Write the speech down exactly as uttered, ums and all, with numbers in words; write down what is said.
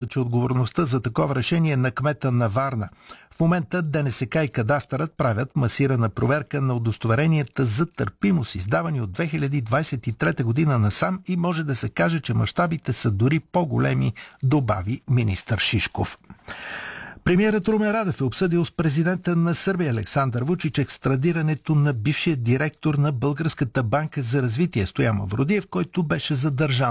че отговорността за такова решение е на кмета на Варна. В момента ДНСК и кадастърът правят масирана проверка на удостоверенията за търпимост, издавани от две хиляди двадесет и трета година насам, и може да се каже, че мащабите са дори по-големи, добави министър Шишков. Премиерът Румен Радев е обсъдил с президента на Сърбия Александър Вучич екстрадирането на бившия директор на Българската банка за развитие Стоян Мавродиев, който беше задържан